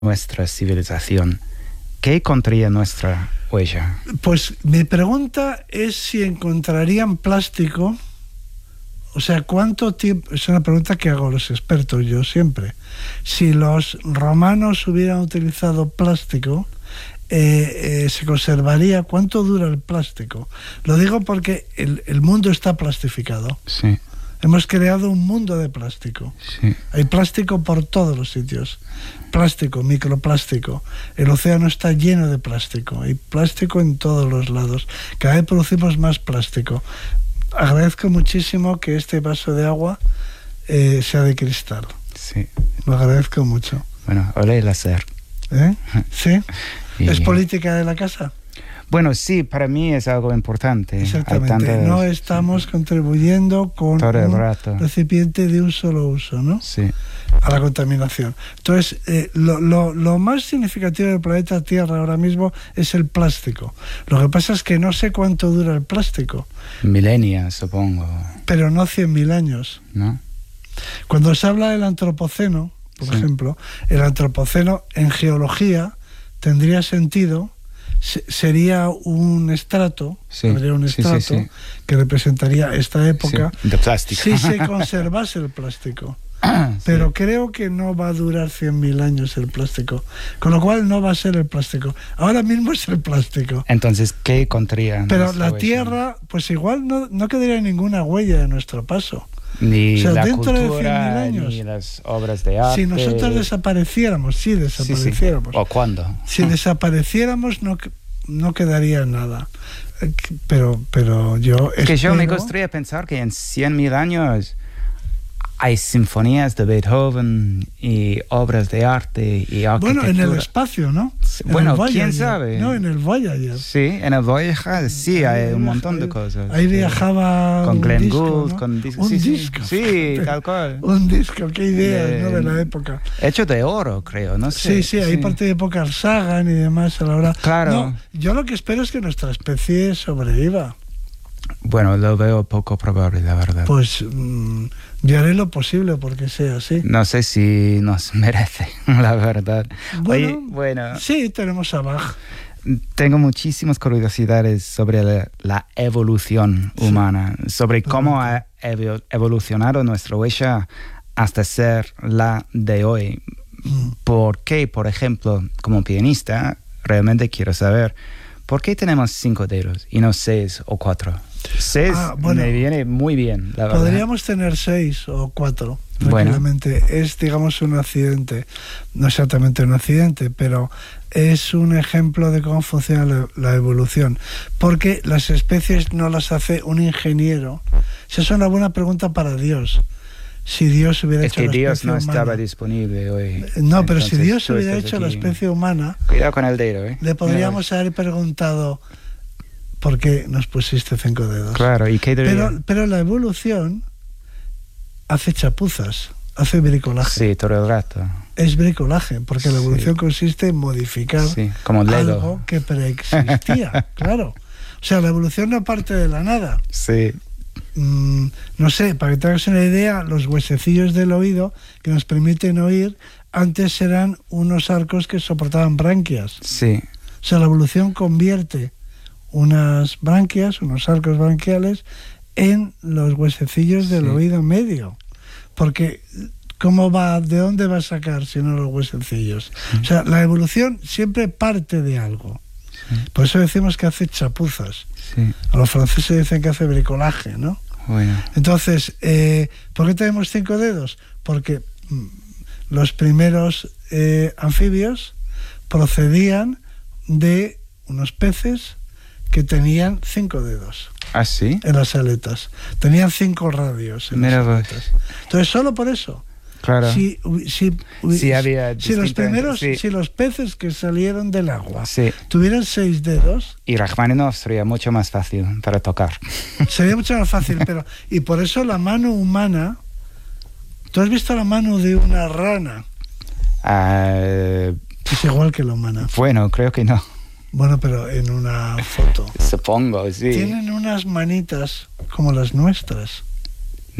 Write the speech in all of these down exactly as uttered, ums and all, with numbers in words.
nuestra civilización, ¿qué encontraría nuestra huella? Pues mi pregunta es si encontrarían plástico, o sea, ¿cuánto tiempo? Es una pregunta que hago a los expertos yo siempre. Si los romanos hubieran utilizado plástico, eh, eh, se conservaría. ¿Cuánto dura el plástico? Lo digo porque el, el mundo está plastificado. Sí. Hemos creado un mundo de plástico. Sí. Hay plástico por todos los sitios. Plástico, microplástico. El océano está lleno de plástico. Hay plástico en todos los lados. Cada vez producimos más plástico. Agradezco muchísimo que este vaso de agua eh, sea de cristal. Sí. Lo agradezco mucho. Bueno, ole el hacer. ¿Eh? ¿Sí? Y... ¿Es política de la casa? Bueno, sí, para mí es algo importante. Exactamente. Hay tantas... No estamos contribuyendo con Todo el un rato. recipiente de un solo uso, ¿no? Sí. A la contaminación. Entonces, eh, lo, lo, lo más significativo del planeta Tierra ahora mismo es el plástico. Lo que pasa es que no sé cuánto dura el plástico. Milenios, supongo. Pero no cien mil años. ¿No? Cuando se habla del antropoceno, por sí. ejemplo, el antropoceno en geología tendría sentido, se, sería un estrato, sí. habría un estrato sí, sí, sí. que representaría esta época, sí. de plástico. si se conservase el plástico. Pero sí. creo que no va a durar cien mil años el plástico, con lo cual no va a ser el plástico. Ahora mismo es el plástico. Entonces, ¿qué encontraría? Pero la huella? Tierra, pues igual no, no quedaría ninguna huella de nuestro paso. Ni o sea, la dentro cultura, de cien mil años, ni las obras de arte. Si nosotros desapareciéramos, sí desapareciéramos. Sí, sí. ¿O cuándo? Si desapareciéramos, no, no quedaría nada. Pero, pero yo Es que espero... yo me gustaría pensar que en cien mil años hay sinfonías de Beethoven y obras de arte y arquitectura. Bueno, en el espacio, ¿no? En bueno, Voyager, quién sabe. No, en el Voyager. Sí, en el Voyager sí hay, hay un montón ahí, de cosas. Ahí viajaba con un Glenn disco, Gould, ¿no? con dis un sí, disco. Sí, sí, tal cual. Un disco, qué idea, de, ¿no? De la época. Hecho de oro, creo, no sé. Sí, sí, ahí sí. parte de época Sagan y demás a la hora. Claro. No, yo lo que espero es que nuestra especie sobreviva. Bueno, lo veo poco probable, la verdad. Pues mmm, yo haré lo posible porque sea así. No sé si nos merece, la verdad. Bueno, Oye, bueno, sí, tenemos a Bach. Tengo muchísimas curiosidades sobre la, la evolución humana, sí. sobre cómo ha evolucionado nuestra huella hasta ser la de hoy. Mm. ¿Por qué, por ejemplo, como pianista, realmente quiero saber, por qué tenemos cinco dedos y no seis o cuatro? Seis ah, bueno, me viene muy bien, la verdad. Podríamos tener seis o cuatro, tranquilamente. Bueno. Es, digamos, un accidente. No exactamente un accidente, pero es un ejemplo de cómo funciona la, la evolución. Porque las especies no las hace un ingeniero. Esa es una buena pregunta para Dios. Si Dios hubiera es hecho que la Dios especie no humana. estaba disponible hoy. No, pero si Dios hubiera hecho aquí. la especie humana... Cuidado con el dedo, ¿eh? Le podríamos haber preguntado... ¿Por qué nos pusiste cinco dedos? Claro, ¿y qué debería? Pero, pero la evolución hace chapuzas, hace bricolaje. Sí, todo el rato. Es bricolaje, porque sí. la evolución consiste en modificar sí, como Lego. algo que preexistía, claro. O sea, la evolución no parte de la nada. Sí. Mm, no sé, para que te hagas una idea, los huesecillos del oído que nos permiten oír, antes eran unos arcos que soportaban branquias. Sí. O sea, la evolución convierte unas branquias, unos arcos branquiales en los huesecillos del sí. oído medio, porque ¿cómo va, de dónde va a sacar si no los huesecillos? Sí. O sea, la evolución siempre parte de algo. Sí. Por eso decimos que hace chapuzas. Sí. A los franceses dicen que hace bricolaje, ¿no? Bueno. Entonces, eh, ¿por qué tenemos cinco dedos? Porque mm, los primeros eh, anfibios procedían de unos peces que tenían cinco dedos. ¿Ah, sí? En las aletas. Tenían cinco radios en Mira las aletas. Entonces, solo por eso. Claro. Si, si, sí, había si los primeros, sí. si los peces que salieron del agua sí. tuvieran seis dedos... Y Rachmaninoff sería mucho más fácil para tocar. Sería mucho más fácil, pero... Y por eso la mano humana... ¿Tú has visto la mano de una rana? Uh, es igual que la humana. Bueno, creo que no. Bueno, pero en una foto. Supongo, sí. Tienen unas manitas como las nuestras.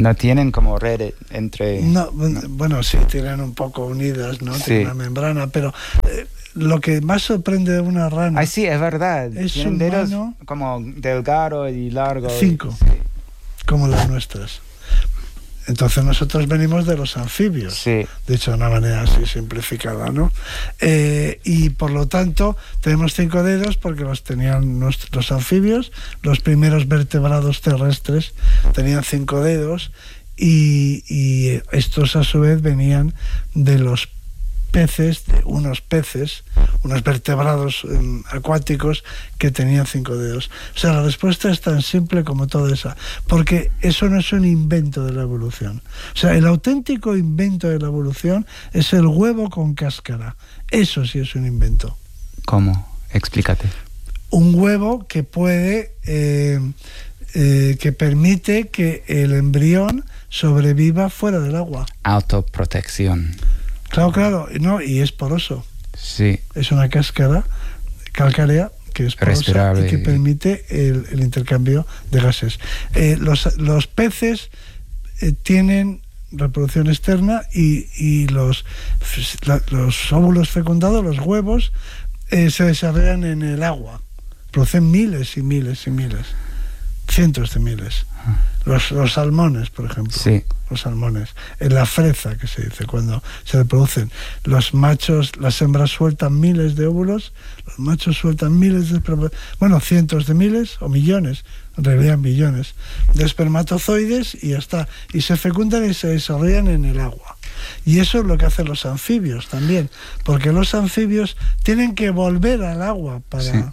No tienen como red entre... No, bueno, sí, tienen un poco unidas, ¿no? Sí. Tienen una membrana, pero eh, lo que más sorprende de una rana... Ay, sí, es verdad. Es Tienen un dedos mano- como delgado y largo. Cinco. Sí. como las nuestras. Entonces nosotros venimos de los anfibios, Sí. dicho de una manera así simplificada, ¿no? Eh, y por lo tanto tenemos cinco dedos porque los tenían nuestros anfibios, los primeros vertebrados terrestres tenían cinco dedos y, y estos a su vez venían de los peces, de unos peces, unos vertebrados um, acuáticos que tenían cinco dedos. O sea, la respuesta es tan simple como toda esa, porque eso no es un invento de la evolución. O sea, el auténtico invento de la evolución es el huevo con cáscara. Eso sí es un invento. ¿Cómo? Explícate. Un huevo que puede, eh, eh, que permite que el embrión sobreviva fuera del agua. Autoprotección. Claro, claro, no, y es poroso. Sí. Es una cáscara calcárea que es porosa Respirable. y que permite el, el intercambio de gases. Eh, los, los peces eh, tienen reproducción externa y, y los, la, los óvulos fecundados, los huevos, eh, se desarrollan en el agua. Producen miles y miles y miles, cientos de miles. Los, los salmones, por ejemplo. Sí. Los salmones. En la freza, que se dice, cuando se reproducen. Los machos, las hembras sueltan miles de óvulos, los machos sueltan miles de... Bueno, cientos de miles o millones, en realidad millones, de espermatozoides y ya está. Y se fecundan y se desarrollan en el agua. Y eso es lo que hacen los anfibios también, porque los anfibios tienen que volver al agua para, Sí.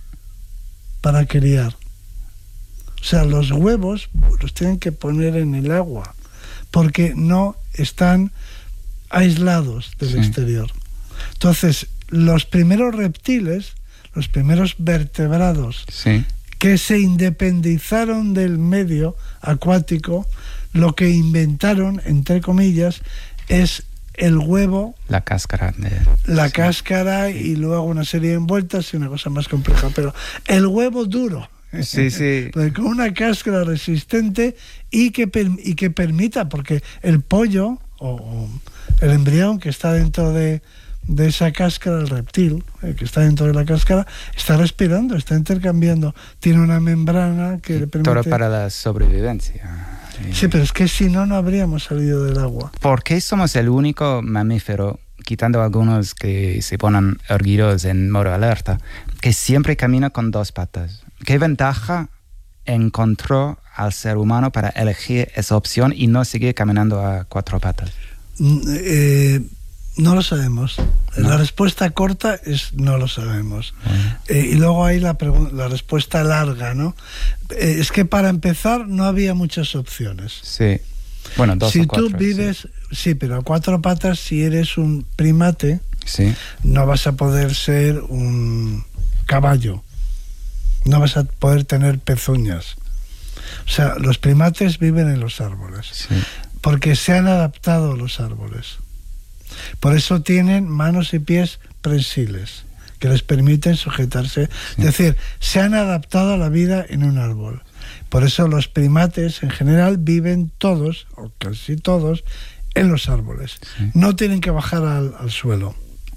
para criar. O sea, los huevos los tienen que poner en el agua porque no están aislados del Sí. exterior. Entonces, los primeros reptiles, los primeros vertebrados Sí. que se independizaron del medio acuático, lo que inventaron, entre comillas, es el huevo, La cáscara. De... la sí. cáscara y luego una serie de envueltas y una cosa más compleja. Pero el huevo duro, Sí, sí. con una cáscara resistente y que, y que permita, porque el pollo o, o el embrión que está dentro de, de esa cáscara, el reptil eh, que está dentro de la cáscara, está respirando, está intercambiando, tiene una membrana que le permite... Todo para la sobrevivencia. Sí, pero es que si no, no habríamos salido del agua. ¿Por qué somos el único mamífero, quitando algunos que se ponen erguidos en modo alerta, que siempre camina con dos patas? ¿Qué ventaja encontró al ser humano para elegir esa opción y no seguir caminando a cuatro patas? Eh, no lo sabemos. ¿No? La respuesta corta es no lo sabemos. Bueno. Eh, y luego hay la, la respuesta larga, ¿no? Eh, es que para empezar no había muchas opciones. Sí. Bueno, dos si o cuatro. tú vives, sí. sí, pero a cuatro patas, si eres un primate, Sí. no vas a poder ser un caballo. No vas a poder tener pezuñas. O sea, los primates viven en los árboles. Sí. Porque se han adaptado a los árboles. Por eso tienen manos y pies prensiles, que les permiten sujetarse. Sí. Es decir, se han adaptado a la vida en un árbol. Por eso los primates en general viven todos, o casi todos, en los árboles. Sí. No tienen que bajar al, al suelo.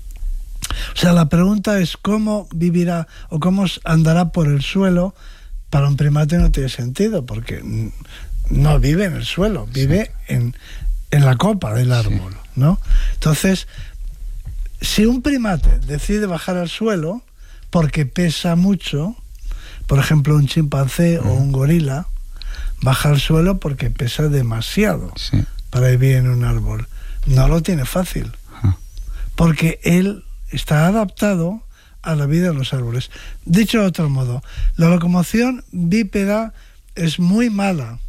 O sea, la pregunta es cómo vivirá o cómo andará por el suelo. Para un primate no tiene sentido, porque no vive en el suelo, vive sí. en, en la copa del árbol, sí. ¿no? Entonces, si un primate decide bajar al suelo porque pesa mucho, por ejemplo, un chimpancé uh-huh. o un gorila, baja al suelo porque pesa demasiado sí. para vivir en un árbol. No lo tiene fácil, uh-huh. porque él está adaptado a la vida en los árboles. Dicho de otro modo, la locomoción bípeda es muy mala,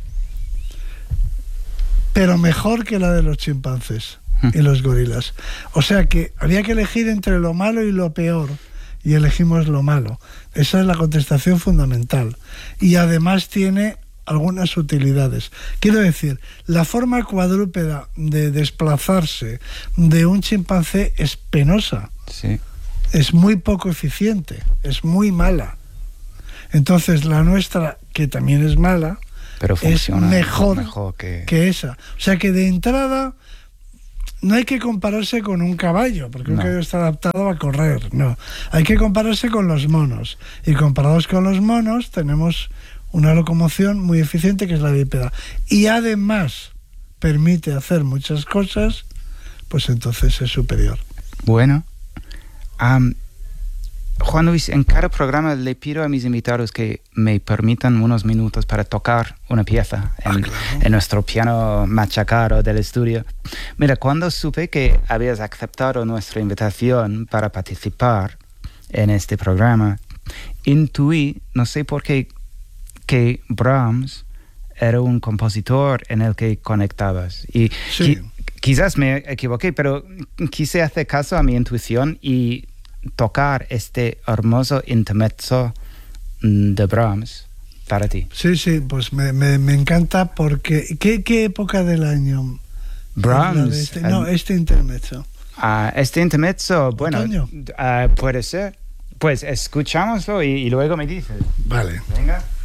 pero mejor que la de los chimpancés y los gorilas. O sea que había que elegir entre lo malo y lo peor, y elegimos lo malo. Esa es la contestación fundamental. Y además tiene algunas utilidades. Quiero decir, la forma cuadrúpeda de desplazarse de un chimpancé es penosa. Sí. Es muy poco eficiente, es muy mala. Entonces la nuestra, que también es mala, pero funciona es mejor, mejor que... que esa. O sea que de entrada no hay que compararse con un caballo, porque un No. caballo está adaptado a correr, no. Hay que compararse con los monos. Y comparados con los monos tenemos una locomoción muy eficiente que es la bípeda. Y además permite hacer muchas cosas, pues entonces es superior. Bueno, um, Juan Luis, en cada programa le pido a mis invitados que me permitan unos minutos para tocar una pieza en, Ah, claro. en nuestro piano machacado del estudio. Mira, cuando supe que habías aceptado nuestra invitación para participar en este programa, intuí, no sé por qué, que Brahms era un compositor en el que conectabas. Y Sí. qui- quizás me equivoqué, pero quise hacer caso a mi intuición y tocar este hermoso intermezzo de Brahms para ti. Sí, sí, pues me, me, me encanta porque... ¿qué, ¿Qué época del año? Brahms. Es la de este, no, este intermezzo. Ah, este intermezzo, bueno, ¿Otoño? ah, puede ser. Pues escuchámoslo y, y luego me dices. Vale. Venga.